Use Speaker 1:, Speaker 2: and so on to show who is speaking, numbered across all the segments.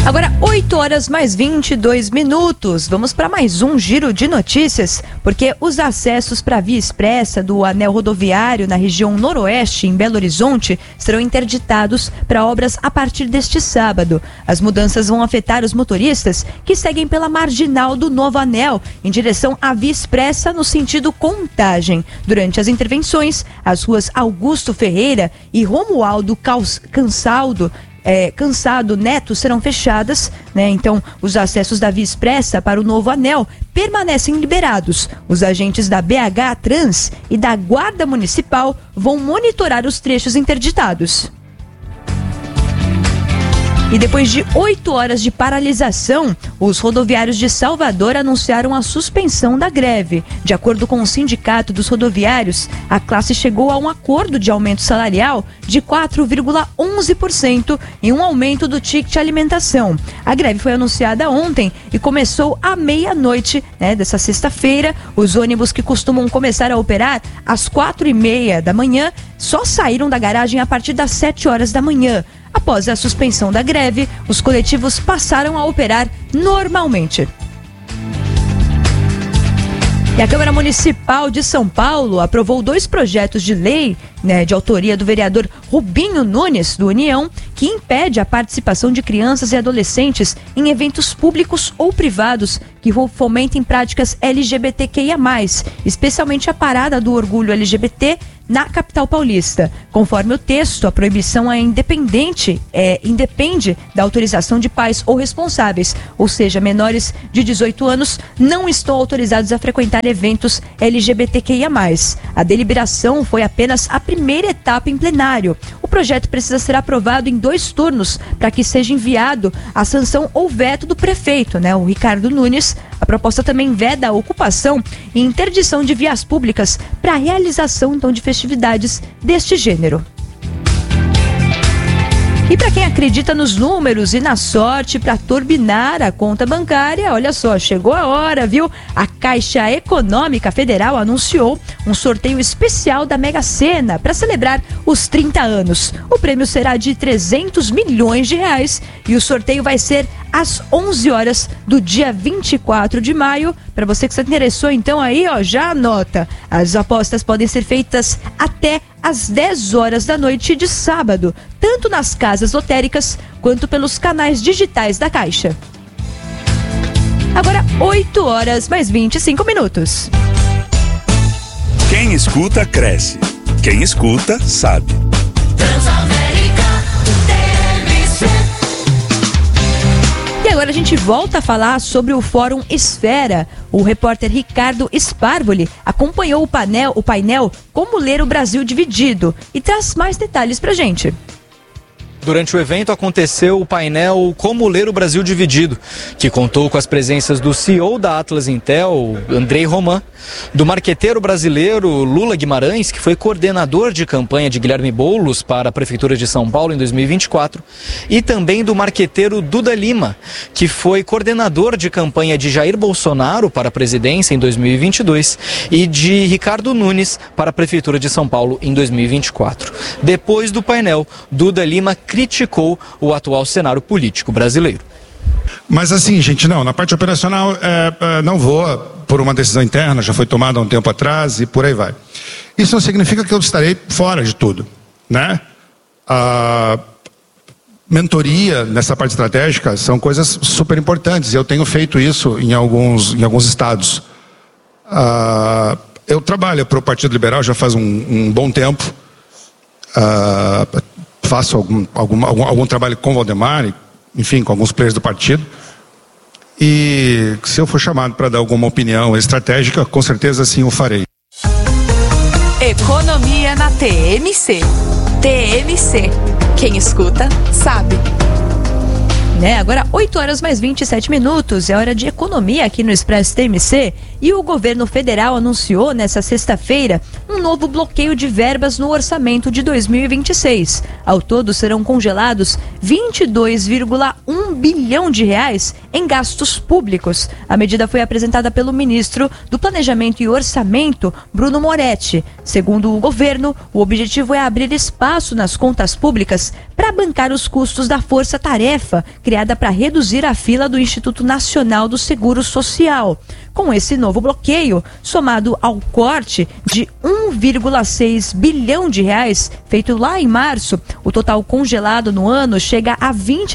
Speaker 1: Agora, 8h mais 22. Vamos para mais um giro de notícias, porque os acessos para a via expressa do anel rodoviário na região noroeste, em Belo Horizonte, serão interditados para obras a partir deste sábado. As mudanças vão afetar os motoristas que seguem pela marginal do novo anel, em direção à via expressa no sentido Contagem. Durante as intervenções, as ruas Augusto Ferreira e Romualdo Cansado Neto serão fechadas, né? Então, os acessos da via expressa para o novo anel permanecem liberados. Os agentes da BH Trans e da Guarda Municipal vão monitorar os trechos interditados. E depois de 8 horas de paralisação, os rodoviários de Salvador anunciaram a suspensão da greve. De acordo com o Sindicato dos Rodoviários, a classe chegou a um acordo de aumento salarial de 4,11% e um aumento do ticket alimentação. A greve foi anunciada ontem e começou à meia-noite, dessa sexta-feira. Os ônibus que costumam começar a operar às 4h30 da manhã só saíram da garagem a partir das 7 horas da manhã. Após a suspensão da greve, os coletivos passaram a operar normalmente. E a Câmara Municipal de São Paulo aprovou 2 projetos de lei, de autoria do vereador Rubinho Nunes, do União, que impede a participação de crianças e adolescentes em eventos públicos ou privados que fomentem práticas LGBTQIA+, especialmente a Parada do Orgulho LGBT na capital paulista. Conforme o texto, a proibição independe da autorização de pais ou responsáveis, ou seja, menores de 18 anos não estão autorizados a frequentar eventos LGBTQIA+. A deliberação foi apenas a primeira etapa em plenário. O projeto precisa ser aprovado em 2 turnos para que seja enviado a sanção ou veto do prefeito, o Ricardo Nunes. A proposta também veda a ocupação e interdição de vias públicas para a realização, de festividades deste gênero. E para quem acredita nos números e na sorte para turbinar a conta bancária, olha só, chegou a hora, viu? A Caixa Econômica Federal anunciou um sorteio especial da Mega Sena para celebrar os 30 anos. O prêmio será de R$300 milhões e o sorteio vai ser às 11 horas do dia 24 de maio. Para você que se interessou, então aí, já anota. As apostas podem ser feitas até às 10 horas da noite de sábado, tanto nas casas lotéricas quanto pelos canais digitais da Caixa. Agora, 8h mais 25.
Speaker 2: Quem escuta, cresce. Quem escuta, sabe.
Speaker 1: E agora a gente volta a falar sobre o Fórum Esfera. O repórter Ricardo Sparvoli acompanhou o painel Como Ler o Brasil Dividido e traz mais detalhes pra gente.
Speaker 3: Durante o evento aconteceu o painel Como Ler o Brasil Dividido, que contou com as presenças do CEO da Atlas Intel, Andrei Roman, do marqueteiro brasileiro Lula Guimarães, que foi coordenador de campanha de Guilherme Boulos para a Prefeitura de São Paulo em 2024, e também do marqueteiro Duda Lima, que foi coordenador de campanha de Jair Bolsonaro para a presidência em 2022 e de Ricardo Nunes para a Prefeitura de São Paulo em 2024. Depois do painel, Duda Lima criticou o atual cenário político brasileiro.
Speaker 4: Mas assim, gente, na parte operacional não vou por uma decisão interna, já foi tomada há um tempo atrás e por aí vai. Isso não significa que eu estarei fora de tudo, A mentoria nessa parte estratégica são coisas super importantes e eu tenho feito isso em alguns estados. Eu trabalho para o Partido Liberal já faz um bom tempo. Faço algum trabalho com o Valdemar, enfim, com alguns players do partido. E se eu for chamado para dar alguma opinião estratégica, com certeza sim o farei.
Speaker 5: Economia na TMC. TMC. Quem escuta, sabe.
Speaker 1: Agora 8h mais 27. É hora de economia aqui no Expresso TMC. E o governo federal anunciou nesta sexta-feira um novo bloqueio de verbas no orçamento de 2026. Ao todo serão congelados 22,1 bilhão de reais em gastos públicos. A medida foi apresentada pelo ministro do Planejamento e Orçamento, Bruno Moretti. Segundo o governo, o objetivo é abrir espaço nas contas públicas para bancar os custos da força-tarefa, criada para reduzir a fila do Instituto Nacional do Seguro Social. Com esse novo bloqueio, somado ao corte de 1,6 bilhão de reais feito lá em março, o total congelado no ano chega a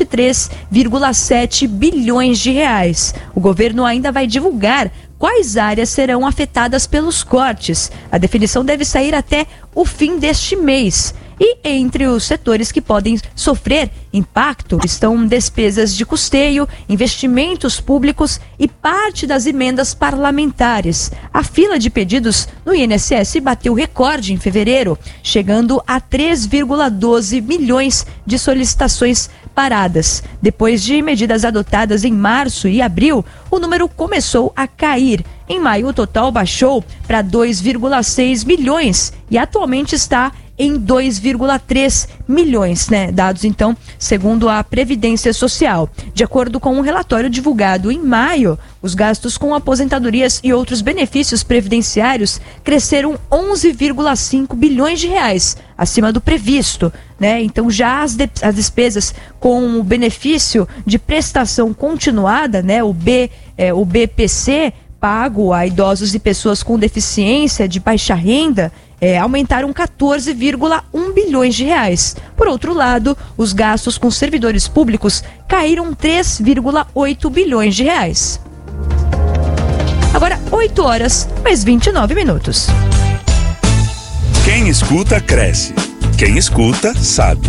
Speaker 1: 23,7 bilhões de reais. O governo ainda vai divulgar quais áreas serão afetadas pelos cortes. A definição deve sair até o fim deste mês. E entre os setores que podem sofrer impacto estão despesas de custeio, investimentos públicos e parte das emendas parlamentares. A fila de pedidos no INSS bateu recorde em fevereiro, chegando a 3,12 milhões de solicitações paradas. Depois de medidas adotadas em março e abril, o número começou a cair. Em maio, o total baixou para 2,6 milhões e atualmente está em 2,3 milhões, dados então segundo a Previdência Social. De acordo com um relatório divulgado em maio, os gastos com aposentadorias e outros benefícios previdenciários cresceram 11,5 bilhões de reais, acima do previsto, Então já as despesas com o benefício de prestação continuada, o BPC, pago a idosos e pessoas com deficiência de baixa renda, aumentaram 14,1 bilhões de reais. Por outro lado, os gastos com servidores públicos caíram 3,8 bilhões de reais. Agora, 8 horas, mais 29 minutos.
Speaker 2: Quem escuta, cresce. Quem escuta, sabe.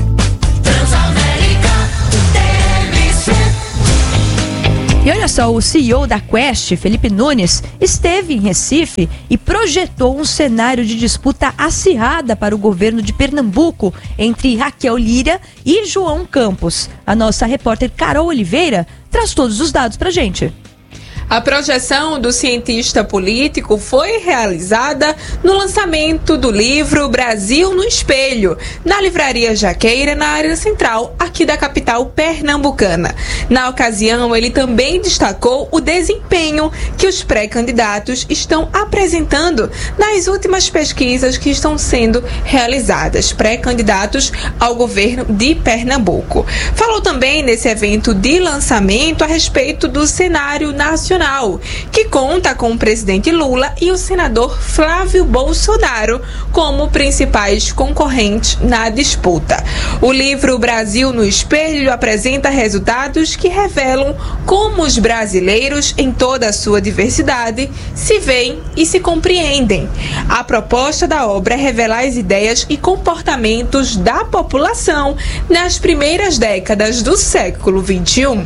Speaker 1: E olha só, o CEO da Quest, Felipe Nunes, esteve em Recife e projetou um cenário de disputa acirrada para o governo de Pernambuco entre Raquel Lira e João Campos. A nossa repórter Carol Oliveira traz todos os dados pra gente.
Speaker 6: A projeção do cientista político foi realizada no lançamento do livro Brasil no Espelho, na Livraria Jaqueira, na área central, aqui da capital pernambucana. Na ocasião, ele também destacou o desempenho que os pré-candidatos estão apresentando nas últimas pesquisas que estão sendo realizadas, pré-candidatos ao governo de Pernambuco. Falou também nesse evento de lançamento a respeito do cenário nacional, que conta com o presidente Lula e o senador Flávio Bolsonaro como principais concorrentes na disputa. O livro Brasil no Espelho apresenta resultados que revelam como os brasileiros, em toda a sua diversidade, se veem e se compreendem. A proposta da obra é revelar as ideias e comportamentos da população nas primeiras décadas do século XXI.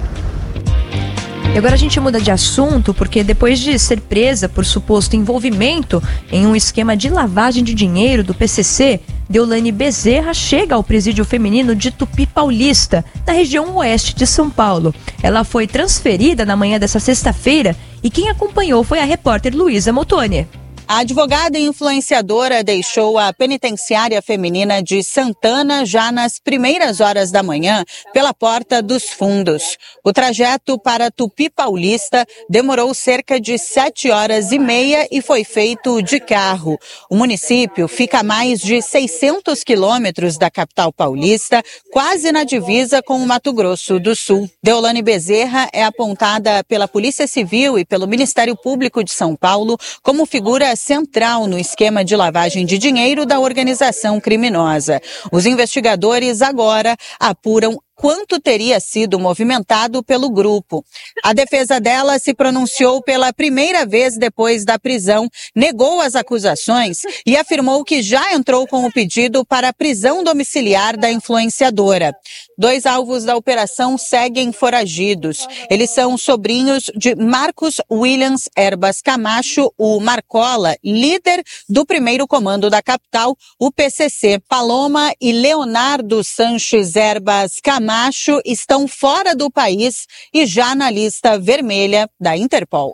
Speaker 1: E agora a gente muda de assunto porque depois de ser presa por suposto envolvimento em um esquema de lavagem de dinheiro do PCC, Deolane Bezerra chega ao presídio feminino de Tupi Paulista, na região oeste de São Paulo. Ela foi transferida na manhã dessa sexta-feira e quem acompanhou foi a repórter Luísa Motoni.
Speaker 7: A advogada e influenciadora deixou a penitenciária feminina de Santana já nas primeiras horas da manhã pela Porta dos Fundos. O trajeto para Tupi Paulista demorou cerca de 7h30 e foi feito de carro. O município fica a mais de 600 quilômetros da capital paulista, quase na divisa com o Mato Grosso do Sul. Deolane Bezerra é apontada pela Polícia Civil e pelo Ministério Público de São Paulo como figura central no esquema de lavagem de dinheiro da organização criminosa. Os investigadores agora apuram quanto teria sido movimentado pelo grupo. A defesa dela se pronunciou pela primeira vez depois da prisão, negou as acusações e afirmou que já entrou com o pedido para a prisão domiciliar da influenciadora. 2 alvos da operação seguem foragidos. Eles são sobrinhos de Marcos Williams Erbas Camacho, o Marcola, líder do primeiro comando da capital, o PCC. Paloma e Leonardo Sanches Erbas Camacho estão fora do país e já na lista vermelha da Interpol.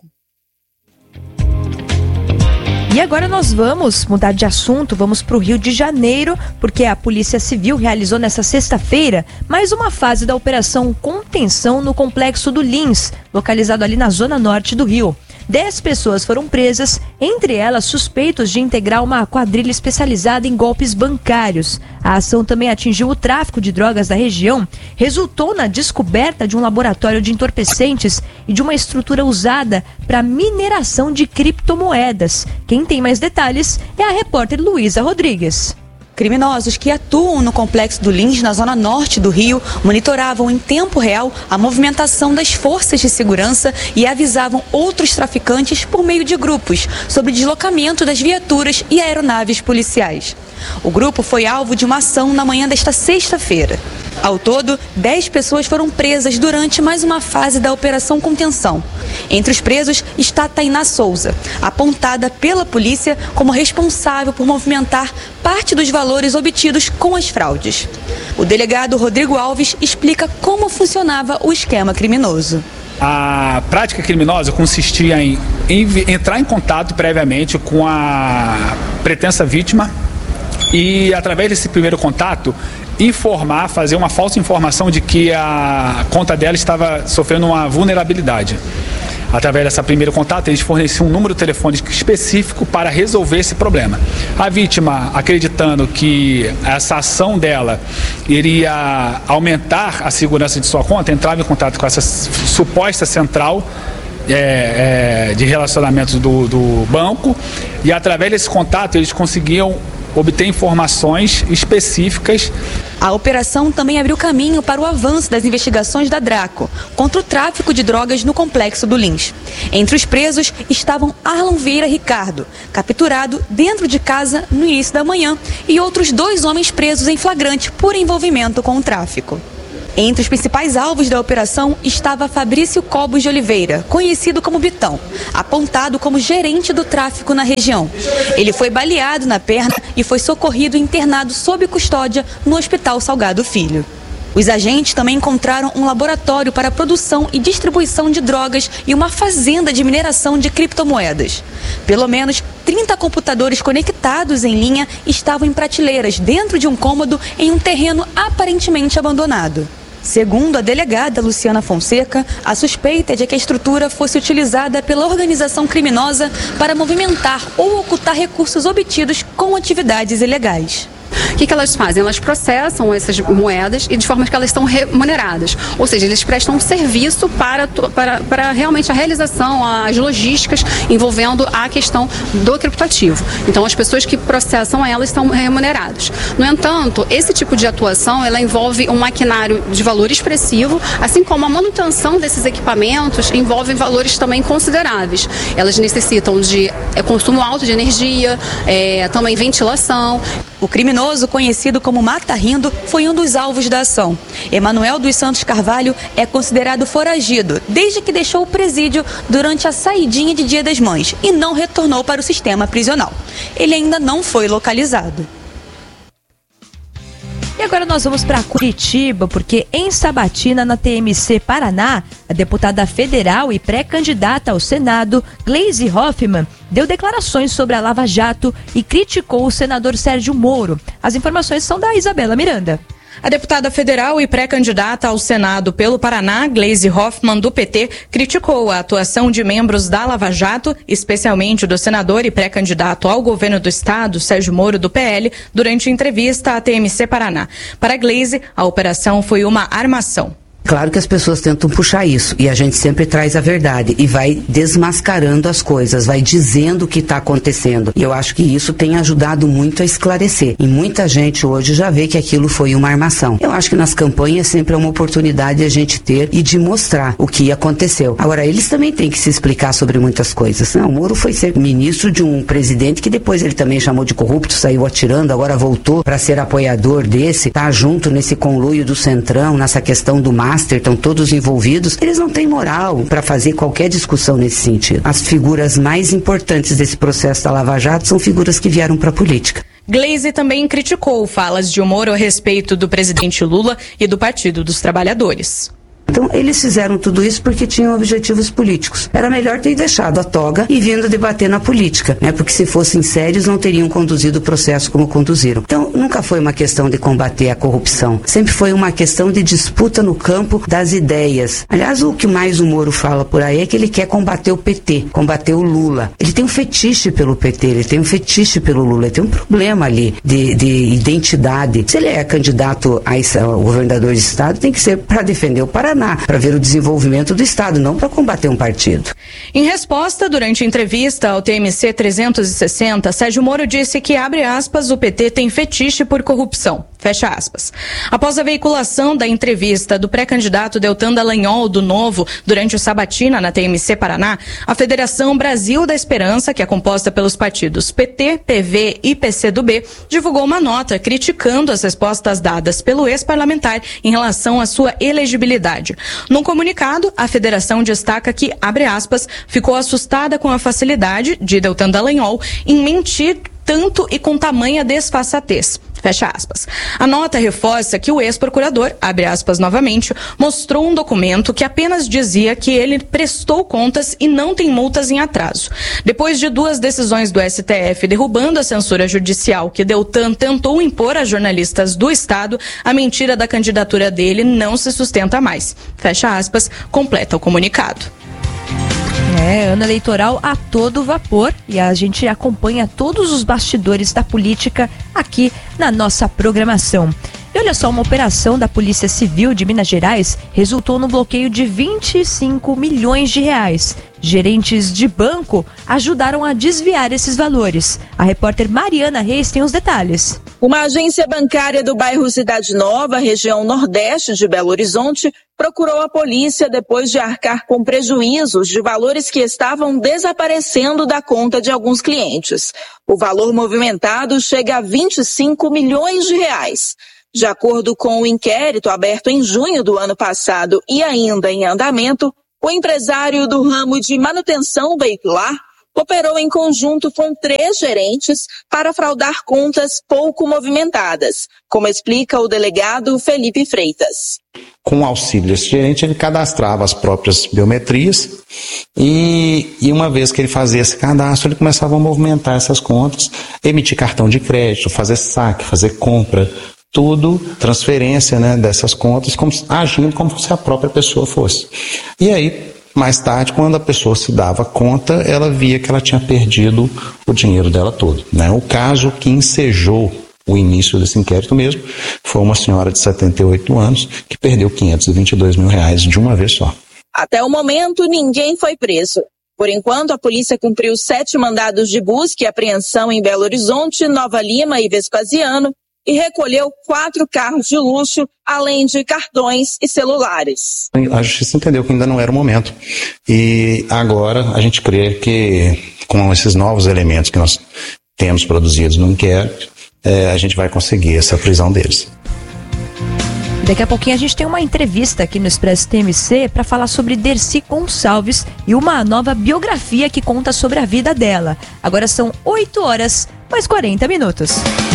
Speaker 1: E agora nós vamos mudar de assunto, vamos para o Rio de Janeiro, porque a Polícia Civil realizou nessa sexta-feira mais uma fase da Operação Contenção no Complexo do Lins, localizado ali na zona norte do Rio. 10 pessoas foram presas, entre elas suspeitos de integrar uma quadrilha especializada em golpes bancários. A ação também atingiu o tráfico de drogas da região, resultou na descoberta de um laboratório de entorpecentes e de uma estrutura usada para mineração de criptomoedas. Quem tem mais detalhes é a repórter Luísa Rodrigues.
Speaker 8: Criminosos que atuam no complexo do Lins, na zona norte do Rio, monitoravam em tempo real a movimentação das forças de segurança e avisavam outros traficantes por meio de grupos sobre o deslocamento das viaturas e aeronaves policiais. O grupo foi alvo de uma ação na manhã desta sexta-feira. Ao todo, 10 pessoas foram presas durante mais uma fase da Operação Contenção. Entre os presos está Tainá Souza, apontada pela polícia como responsável por movimentar parte dos valores obtidos com as fraudes. O delegado Rodrigo Alves explica como funcionava o esquema criminoso.
Speaker 9: A prática criminosa consistia em entrar em contato previamente com a pretensa vítima e, através desse primeiro contato, fazer uma falsa informação de que a conta dela estava sofrendo uma vulnerabilidade. Através desse primeiro contato, eles forneciam um número telefônico específico para resolver esse problema. A vítima, acreditando que essa ação dela iria aumentar a segurança de sua conta, entrava em contato com essa suposta central de relacionamentos do banco, e através desse contato eles conseguiam obter informações específicas.
Speaker 8: A operação também abriu caminho para o avanço das investigações da Draco contra o tráfico de drogas no complexo do Lins. Entre os presos estavam Arlon Vieira Ricardo, capturado dentro de casa no início da manhã, e outros 2 homens presos em flagrante por envolvimento com o tráfico. Entre os principais alvos da operação estava Fabrício Cobos de Oliveira, conhecido como Bitão, apontado como gerente do tráfico na região. Ele foi baleado na perna e foi socorrido e internado sob custódia no Hospital Salgado Filho. Os agentes também encontraram um laboratório para a produção e distribuição de drogas e uma fazenda de mineração de criptomoedas. Pelo menos 30 computadores conectados em linha estavam em prateleiras dentro de um cômodo em um terreno aparentemente abandonado. Segundo a delegada Luciana Fonseca, a suspeita é de que a estrutura fosse utilizada pela organização criminosa para movimentar ou ocultar recursos obtidos com atividades ilegais.
Speaker 10: O que elas fazem? Elas processam essas moedas e de forma que elas são remuneradas. Ou seja, eles prestam um serviço para realmente a realização, as logísticas envolvendo a questão do criptoativo. Então, as pessoas que processam elas são remuneradas. No entanto, esse tipo de atuação, ela envolve um maquinário de valor expressivo, assim como a manutenção desses equipamentos envolve valores também consideráveis. Elas necessitam de consumo alto de energia, também ventilação.
Speaker 8: O criminoso, conhecido como Mata Rindo, foi um dos alvos da ação. Emanuel dos Santos Carvalho é considerado foragido desde que deixou o presídio durante a saidinha de Dia das Mães e não retornou para o sistema prisional. Ele ainda não foi localizado.
Speaker 1: E agora nós vamos para Curitiba, porque em Sabatina, na TMC Paraná, a deputada federal e pré-candidata ao Senado, Gleisi Hoffmann, deu declarações sobre a Lava Jato e criticou o senador Sérgio Moro. As informações são da Isabela Miranda.
Speaker 11: A deputada federal e pré-candidata ao Senado pelo Paraná, Gleisi Hoffmann, do PT, criticou a atuação de membros da Lava Jato, especialmente do senador e pré-candidato ao governo do estado, Sérgio Moro, do PL, durante entrevista à TMC Paraná. Para Gleisi, a operação foi uma armação.
Speaker 12: Claro que as pessoas tentam puxar isso e a gente sempre traz a verdade e vai desmascarando as coisas, vai dizendo o que está acontecendo. E eu acho que isso tem ajudado muito a esclarecer. E muita gente hoje já vê que aquilo foi uma armação. Eu acho que nas campanhas sempre é uma oportunidade de a gente ter e de mostrar o que aconteceu. Agora, eles também têm que se explicar sobre muitas coisas. Não, o Moro foi ser ministro de um presidente que depois ele também chamou de corrupto, saiu atirando, agora voltou para ser apoiador desse, tá junto nesse conluio do Centrão, nessa questão do Master, estão todos envolvidos, eles não têm moral para fazer qualquer discussão nesse sentido. As figuras mais importantes desse processo da Lava Jato são figuras que vieram para a política.
Speaker 11: Gleisi também criticou falas de Moro a respeito do presidente Lula e do Partido dos Trabalhadores.
Speaker 12: Então, eles fizeram tudo isso porque tinham objetivos políticos. Era melhor ter deixado a toga e vindo debater na política, né? Porque se fossem sérios, não teriam conduzido o processo como conduziram. Então, nunca foi uma questão de combater a corrupção. Sempre foi uma questão de disputa no campo das ideias. Aliás, o que mais o Moro fala por aí é que ele quer combater o PT, combater o Lula. Ele tem um fetiche pelo PT, ele tem um fetiche pelo Lula, ele tem um problema ali de identidade. Se ele é candidato ao governador de estado, tem que ser para defender o Paraná, para ver o desenvolvimento do estado, não para combater um partido.
Speaker 11: Em resposta, durante a entrevista ao TMC 360, Sérgio Moro disse que, abre aspas, o PT tem fetiche por corrupção. Fecha aspas. Após a veiculação da entrevista do pré-candidato Deltan Dallagnol do Novo durante o Sabatina na TMC Paraná, a Federação Brasil da Esperança, que é composta pelos partidos PT, PV e PCdoB, divulgou uma nota criticando as respostas dadas pelo ex-parlamentar em relação à sua elegibilidade. Num comunicado, a federação destaca que, abre aspas, ficou assustada com a facilidade de Deltan Dallagnol em mentir tanto e com tamanha desfaçatez. Fecha aspas. A nota reforça que o ex-procurador, abre aspas novamente, mostrou um documento que apenas dizia que ele prestou contas e não tem multas em atraso. Depois de 2 decisões do STF derrubando a censura judicial que Deltan tentou impor a jornalistas do Estado, a mentira da candidatura dele não se sustenta mais. Fecha aspas, completa o comunicado.
Speaker 1: Ano eleitoral a todo vapor e a gente acompanha todos os bastidores da política aqui na nossa programação. E olha só, uma operação da Polícia Civil de Minas Gerais resultou no bloqueio de 25 milhões de reais. Gerentes de banco ajudaram a desviar esses valores. A repórter Mariana Reis tem os detalhes.
Speaker 13: Uma agência bancária do bairro Cidade Nova, região nordeste de Belo Horizonte, procurou a polícia depois de arcar com prejuízos de valores que estavam desaparecendo da conta de alguns clientes. O valor movimentado chega a 25 milhões de reais. De acordo com o inquérito aberto em junho do ano passado e ainda em andamento, o empresário do ramo de manutenção veicular operou em conjunto com 3 gerentes para fraudar contas pouco movimentadas, como explica o delegado Felipe Freitas.
Speaker 14: Com o auxílio desse gerente, ele cadastrava as próprias biometrias e uma vez que ele fazia esse cadastro, ele começava a movimentar essas contas, emitir cartão de crédito, fazer saque, fazer compra, tudo, transferência, né, dessas contas, agindo como se a própria pessoa fosse. E aí, mais tarde, quando a pessoa se dava conta, ela via que ela tinha perdido o dinheiro dela todo, né? O caso que ensejou o início desse inquérito mesmo foi uma senhora de 78 anos que perdeu R$522 mil de uma vez só.
Speaker 13: Até o momento, ninguém foi preso. Por enquanto, a polícia cumpriu 7 mandados de busca e apreensão em Belo Horizonte, Nova Lima e Vespasiano, e recolheu 4 carros de luxo, além de cartões e celulares.
Speaker 14: A justiça entendeu que ainda não era o momento. E agora a gente crê que, com esses novos elementos que nós temos produzidos no inquérito, a gente vai conseguir essa prisão deles.
Speaker 1: Daqui a pouquinho a gente tem uma entrevista aqui no Expresso TMC para falar sobre Dercy Gonçalves e uma nova biografia que conta sobre a vida dela. Agora são 8 horas, mais 40 minutos.